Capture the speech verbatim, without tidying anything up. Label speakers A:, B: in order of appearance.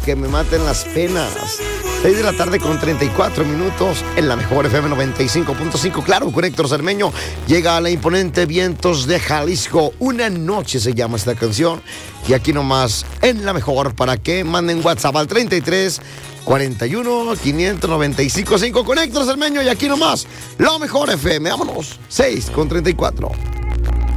A: que me maten las penas. seis de la tarde con treinta y cuatro minutos en la mejor F M noventa y cinco punto cinco. Claro, con Héctor Cermeño llega a la imponente Vientos de Jalisco. Una noche se llama esta canción. Y aquí nomás en la mejor para que manden WhatsApp al treinta y tres cuarenta y uno quinientos noventa y cinco cinco con Héctor Cermeño. Y aquí nomás la mejor F M. Vámonos. seis con treinta y cuatro.